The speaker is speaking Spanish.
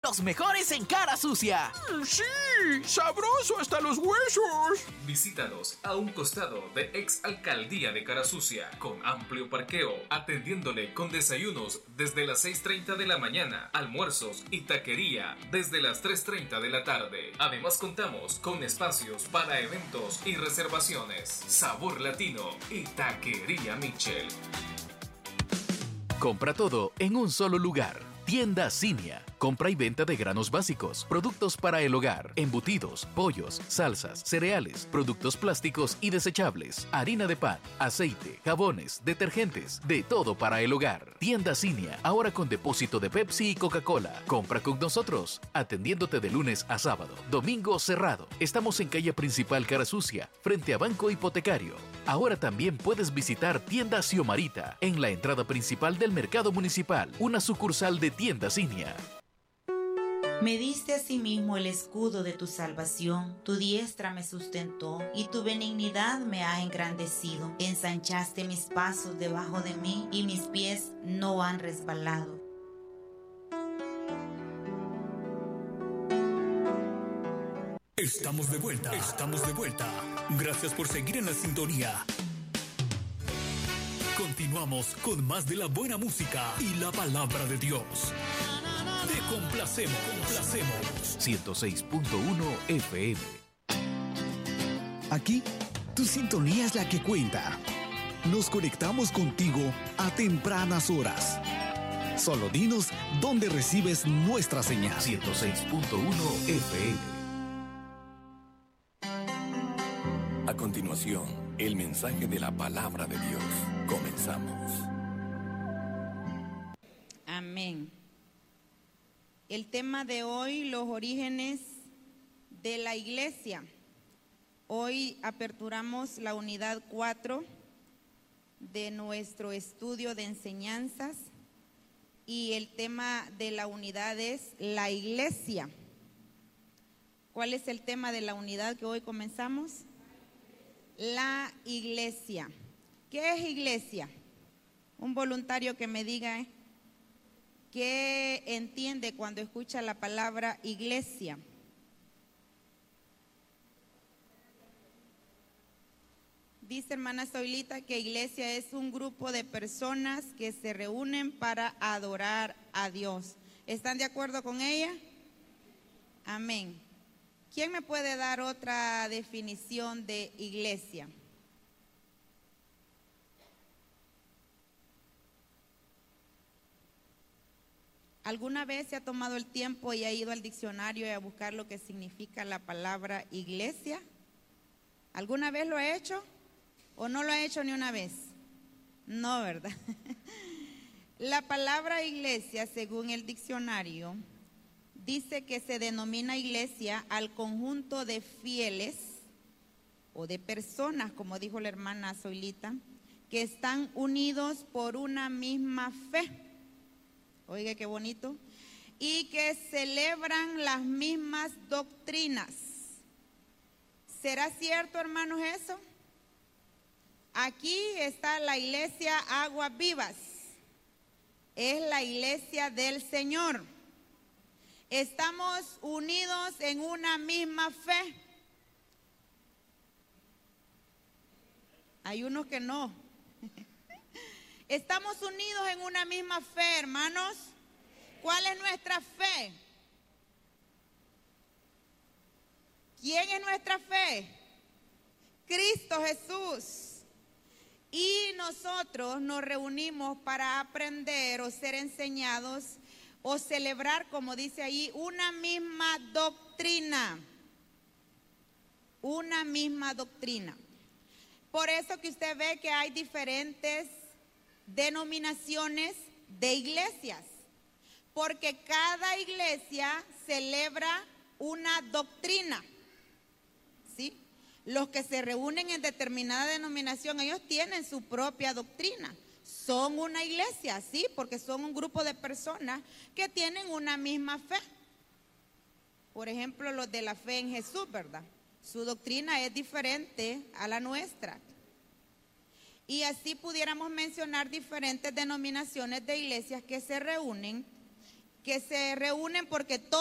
los mejores en Cara Sucia. ¡Sí! ¡Sabroso hasta los huesos! Visítanos a un costado de Ex Alcaldía de Cara Sucia, con amplio parqueo, atendiéndole con desayunos desde las 6:30 de la mañana, almuerzos y taquería desde las 3:30 de la tarde. Además contamos con espacios para eventos y reservaciones. Sabor Latino y Taquería Michel. Compra todo en un solo lugar. Tienda Cinia. Compra y venta de granos básicos, productos para el hogar, embutidos, pollos, salsas, cereales, productos plásticos y desechables, harina de pan, aceite, jabones, detergentes, de todo para el hogar. Tienda Cinia, ahora con depósito de Pepsi y Coca-Cola. Compra con nosotros, atendiéndote de lunes a sábado, domingo cerrado. Estamos en calle principal Cara Sucia, frente a Banco Hipotecario. Ahora también puedes visitar Tienda Xiomarita, en la entrada principal del Mercado Municipal, una sucursal de Tienda Cinia. Me diste asimismo el escudo de tu salvación, tu diestra me sustentó y tu benignidad me ha engrandecido. Ensanchaste mis pasos debajo de mí y mis pies no han resbalado. Estamos de vuelta. Gracias por seguir en la sintonía. Continuamos con más de la buena música y la palabra de Dios. Te complacemos. 106.1 FM. Aquí, tu sintonía es la que cuenta. Nos conectamos contigo a tempranas horas. Solo dinos dónde recibes nuestra señal. 106.1 FM. A continuación, el mensaje de la palabra de Dios. Comenzamos. Amén. El tema de hoy, los orígenes de la iglesia. Hoy aperturamos la unidad 4 de nuestro estudio de enseñanzas y el tema de la unidad es la iglesia. ¿Cuál es el tema de la unidad que hoy comenzamos? La iglesia. ¿Qué es iglesia? Un voluntario que me diga qué entiende cuando escucha la palabra iglesia. Dice hermana Zoilita que iglesia es un grupo de personas que se reúnen para adorar a Dios. ¿Están de acuerdo con ella? Amén. ¿Quién me puede dar otra definición de iglesia? ¿Alguna vez se ha tomado el tiempo y ha ido al diccionario y a buscar lo que significa la palabra iglesia? ¿Alguna vez lo ha hecho? ¿O no lo ha hecho ni una vez? No, ¿verdad? La palabra iglesia, según el diccionario, dice que se denomina iglesia al conjunto de fieles o de personas, como dijo la hermana Zoilita, que están unidos por una misma fe. Oiga qué bonito. Y que celebran las mismas doctrinas. ¿Será cierto, hermanos, eso? Aquí está la iglesia Aguas Vivas. Es la iglesia del Señor. Estamos unidos en una misma fe. Hay unos que no. Estamos unidos en una misma fe, hermanos. ¿Cuál es nuestra fe? ¿Quién es nuestra fe? Cristo Jesús. Y nosotros nos reunimos para aprender o ser enseñados o celebrar, como dice ahí, una misma doctrina. Una misma doctrina. Por eso que usted ve que hay diferentes denominaciones de iglesias, porque cada iglesia celebra una doctrina, ¿sí? Los que se reúnen en determinada denominación, ellos tienen su propia doctrina, son una iglesia, ¿sí? Porque son un grupo de personas que tienen una misma fe. Por ejemplo, los de la fe en Jesús, ¿verdad? Su doctrina es diferente a la nuestra. Y así pudiéramos mencionar diferentes denominaciones de iglesias que se reúnen porque todos